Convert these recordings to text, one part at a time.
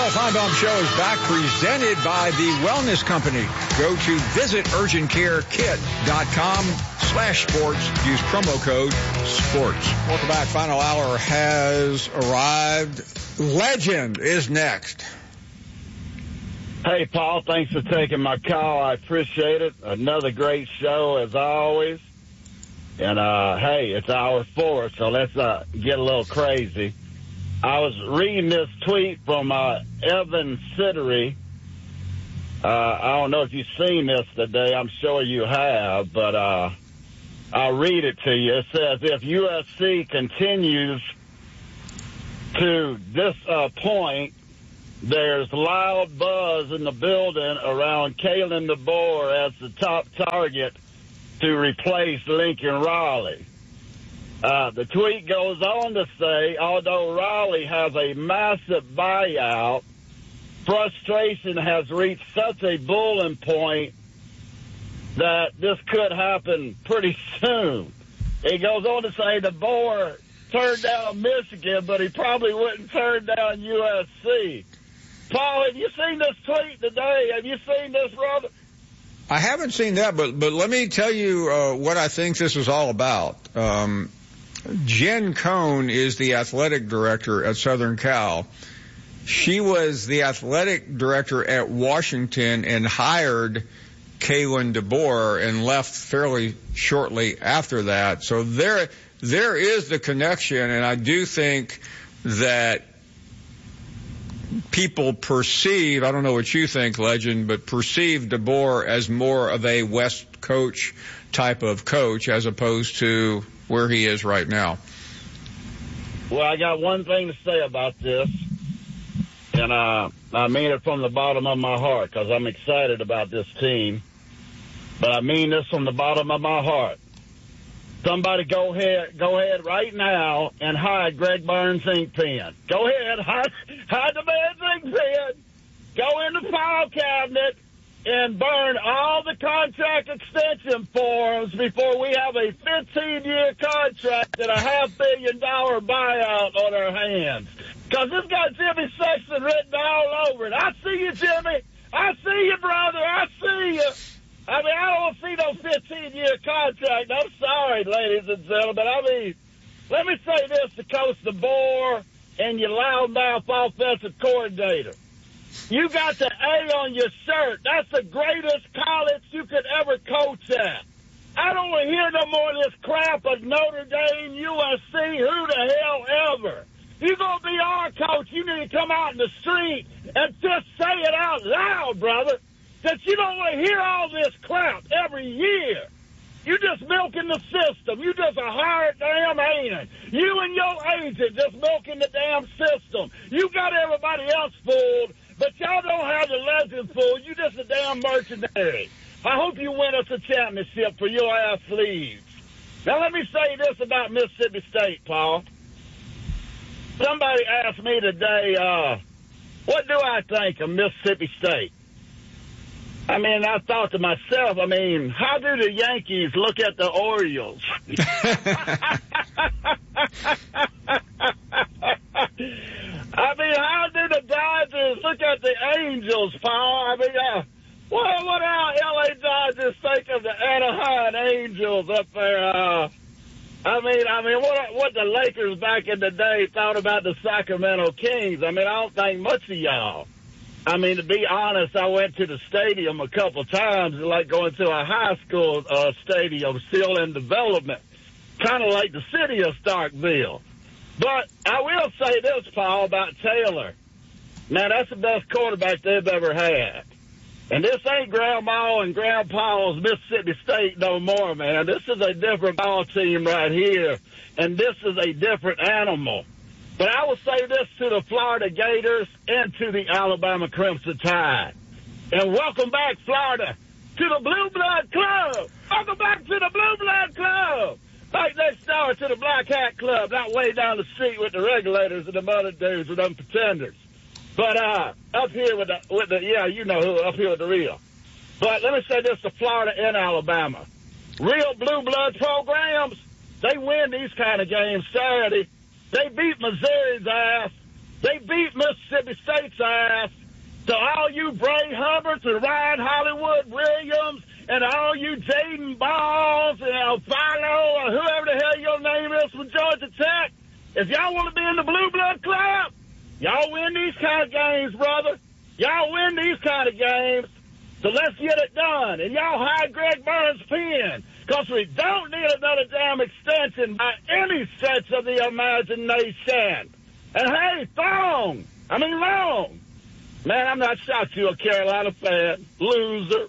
Paul Feinbaum Show is back, presented by the Wellness Company. Go to visiturgentcarekit.com/sports. Use promo code SPORTS. Welcome back. Final hour has arrived. Legend is next. Hey, Paul, thanks for taking my call. I appreciate it. Another great show, as always. And, hey, it's hour 4, so let's get a little crazy. I was reading this tweet from Evan Siddery. I don't know if you've seen this today. I'm sure you have, but I'll read it to you. It says, if USC continues to this point, there's loud buzz in the building around Kalen DeBoer as the top target to replace Lincoln Riley. The tweet goes on to say, although Riley has a massive buyout, frustration has reached such a boiling point that this could happen pretty soon. It goes on to say DeBoer turned down Michigan, but he probably wouldn't turn down USC. Paul, have you seen this tweet today? Have you seen this, brother? I haven't seen that, but let me tell you what I think this is all about. Jen Cohn is the athletic director at Southern Cal. She was the athletic director at Washington and hired Kalen DeBoer and left fairly shortly after that. So there is the connection, and I do think that people perceive, I don't know what you think, Legend, but perceive DeBoer as more of a West Coach type of coach as opposed to where he is right now. Well, I got one thing to say about this, and I mean it from the bottom of my heart because I'm excited about this team, but I mean this from the bottom of my heart. Somebody go ahead right now and hide Greg Burns' ink pen. Go ahead, hide the man's ink pen. Go in the file cabinet and burn all the contract extension forms before we have a 15-year contract and a $500 million buyout on our hands. Because this got Jimmy Sexton written all over it. I see you, Jimmy. I see you, brother. I see you. I mean, I don't see no 15-year contract. I'm sorry, ladies and gentlemen. I mean, let me say this to Coach DeBoer and your loudmouth offensive coordinator. You got the A on your shirt. That's the greatest college you could ever coach at. I don't want to hear no more of this crap of Notre Dame, USC, who the hell ever. You're going to be our coach. You need to come out in the street and just say it out loud, brother, that you don't want to hear all this crap every year. You just milking the system. You just a hired damn hand. You and your agent just milking the damn system. You got everybody else fooled, but y'all don't have the legend fooled. You just a damn mercenary. I hope you win us a championship for your athletes. Now let me say this about Mississippi State, Paul. Somebody asked me today, what do I think of Mississippi State? I mean, I thought to myself, I mean, how do the Yankees look at the Orioles? I mean, how do the Dodgers look at the Angels, Paul? I mean, what our L.A. Dodgers think of the Anaheim Angels up there? I mean, what the Lakers back in the day thought about the Sacramento Kings. I mean, I don't think much of y'all. I mean, to be honest, I went to the stadium a couple times, like going to a high school stadium still in development, kind of like the city of Starkville. But I will say this, Paul, about Taylor. Now, that's the best quarterback they've ever had. And this ain't Grandma and Grandpa's Mississippi State no more, man. This is a different ball team right here, and this is a different animal. But I will say this to the Florida Gators and to the Alabama Crimson Tide. And welcome back, Florida, to the Blue Blood Club. Welcome back to the Blue Blood Club. Right next door to the Black Hat Club, not way down the street with the regulators and the other dudes and them pretenders. But up here with the yeah, you know who, up here with the real. But let me say this to Florida and Alabama. Real blue blood programs, they win these kind of games Saturday. They beat Missouri's ass. They beat Mississippi State's ass. So all you Bray Hubbards and Ryan Hollywood Williams and all you Jaden Balls and Alfano or whoever the hell your name is from Georgia Tech, if y'all want to be in the Blue Blood Club, y'all win these kind of games, brother. Y'all win these kind of games. So let's get it done. And y'all hide Greg Burns' pen, because we don't need another damn extension by any stretch of the imagination. And hey, Long. Man, I'm not shocked you're a Carolina fan. Loser.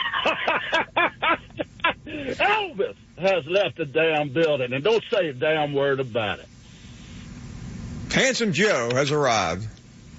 Elvis has left the damn building, and don't say a damn word about it. Handsome Joe has arrived.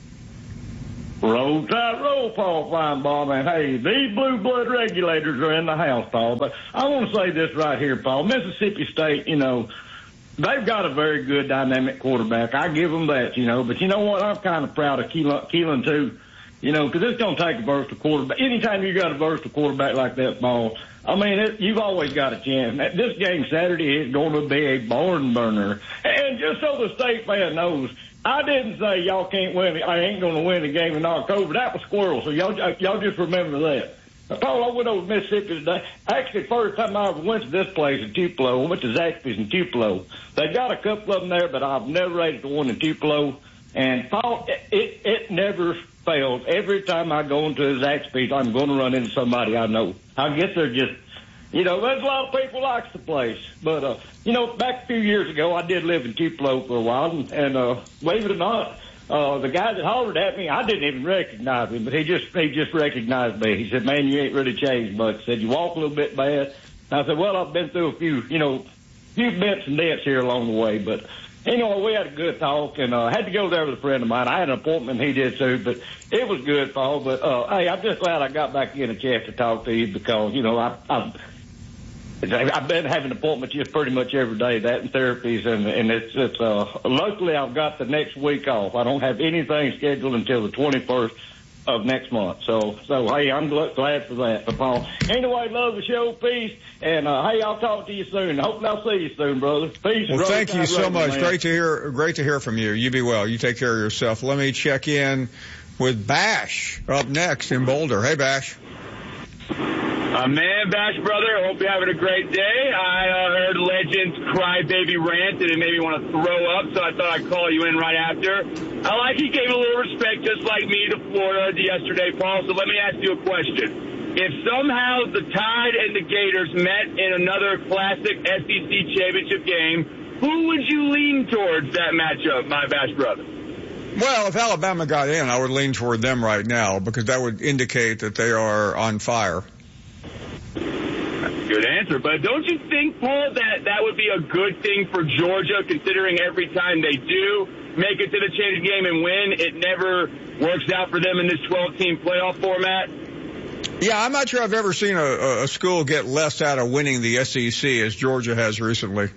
Roll Tide, roll, Paul Feinbaum. And hey, these blue blood regulators are in the house, Paul. But I want to say this right here, Paul. Mississippi State, they've got a very good dynamic quarterback. I give them that, But you know what? I'm kind of proud of Keelan too, because it's going to take a versatile quarterback. Anytime you got a versatile quarterback like that, Paul, you've always got a chance. This game Saturday is going to be a barn burner. And just so the state fan knows, I didn't say y'all can't win. I ain't going to win the game in October. That was squirrel. So y'all just remember that. Paul, I went over to Mississippi today. Actually, first time I ever went to this place in Tupelo. I went to Zaxby's in Tupelo. They got a couple of them there, but I've never ate the one in Tupelo. And Paul, it never fails. Every time I go into Zaxby's, I'm going to run into somebody I know. I guess they're just, there's a lot of people likes the place. But, back a few years ago, I did live in Tupelo for a while. And believe it or not, the guy that hollered at me, I didn't even recognize him, but he just recognized me. He said, "Man, you ain't really changed much." He said, "You walk a little bit bad." And I said, "Well, I've been through a few bents and dents here along the way." But anyway, we had a good talk, and I had to go there with a friend of mine. I had an appointment, he did too, but it was good, Paul. But hey, I'm just glad I got back in a chance to talk to you, because I've been having appointments just pretty much every day, that and therapies, and it's luckily I've got the next week off. I don't have anything scheduled until the 21st of next month. So hey, I'm glad for that. But Paul, anyway, love the show, peace, and hey, I'll talk to you soon. Hopefully I'll see you soon, brother. Peace. Well, thank you so much. Man. Great to hear from you. You be well. You take care of yourself. Let me check in with Bash up next in Boulder. Hey, Bash. Man, Bash brother, I hope you're having a great day. I heard Legends Crybaby rant, and it made me want to throw up, so I thought I'd call you in right after. I like he gave a little respect, just like me, to Florida yesterday, Paul, so let me ask you a question. If somehow the Tide and the Gators met in another classic SEC championship game, who would you lean towards that matchup, my Bash brother? Well, if Alabama got in, I would lean toward them right now, because that would indicate that they are on fire. Good answer. But don't you think, Paul, that would be a good thing for Georgia, considering every time they do make it to the championship game and win, it never works out for them in this 12-team playoff format? Yeah, I'm not sure I've ever seen a school get less out of winning the SEC as Georgia has recently.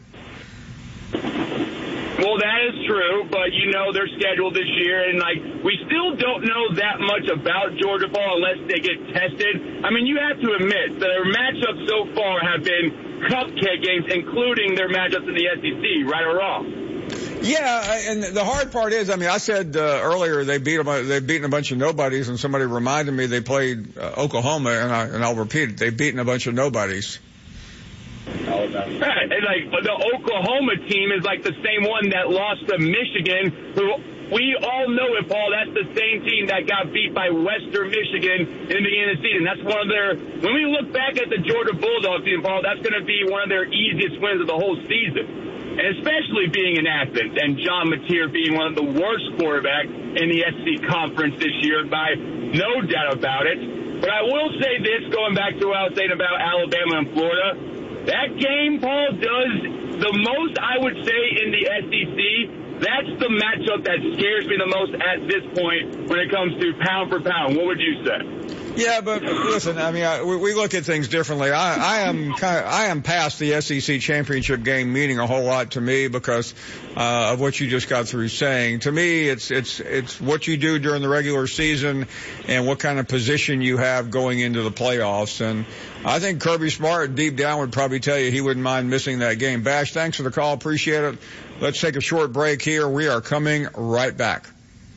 Well, that is true, but their schedule this year, and we still don't know that much about Georgia ball unless they get tested. I mean, you have to admit their matchups so far have been cupcake games, including their matchups in the SEC, right or wrong? Yeah, and the hard part is, I said earlier they've beaten a bunch of nobodies, and somebody reminded me they played Oklahoma, and I'll repeat it, they've beaten a bunch of nobodies. Right. And the Oklahoma team is the same one that lost to Michigan, who we all know it, Paul. That's the same team that got beat by Western Michigan in the beginning of the season. That's one of their, when we look back at the Georgia Bulldogs team, Paul, that's going to be one of their easiest wins of the whole season. And especially being in Athens and John Mateer being one of the worst quarterbacks in the SEC conference this year, by no doubt about it. But I will say this, going back to what I was saying about Alabama and Florida, that game, Paul, does the most, I would say, in the SEC. That's the matchup that scares me the most at this point when it comes to pound for pound. What would you say? Yeah, but listen, we look at things differently. I am past the SEC championship game meaning a whole lot to me because of what you just got through saying. To me, it's what you do during the regular season and what kind of position you have going into the playoffs. And I think Kirby Smart deep down would probably tell you he wouldn't mind missing that game. Bash, thanks for the call. Appreciate it. Let's take a short break here. We are coming right back.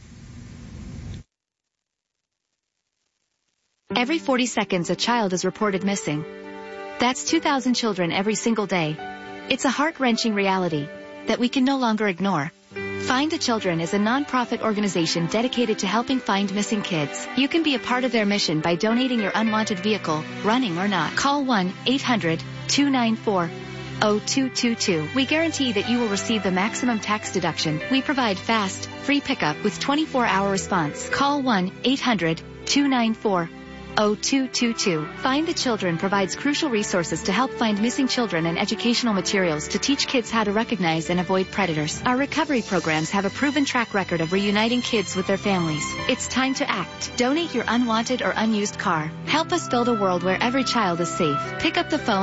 Every 40 seconds a child is reported missing. That's 2,000 children every single day. It's a heart-wrenching reality that we can no longer ignore. Find the Children is a non-profit organization dedicated to helping find missing kids. You can be a part of their mission by donating your unwanted vehicle, running or not. Call 1-800-294-0222. We guarantee that you will receive the maximum tax deduction. We provide fast, free pickup with 24-hour response. Call 1-800-294-0222. Find the Children provides crucial resources to help find missing children and educational materials to teach kids how to recognize and avoid predators. Our recovery programs have a proven track record of reuniting kids with their families. It's time to act. Donate your unwanted or unused car. Help us build a world where every child is safe. Pick up the phone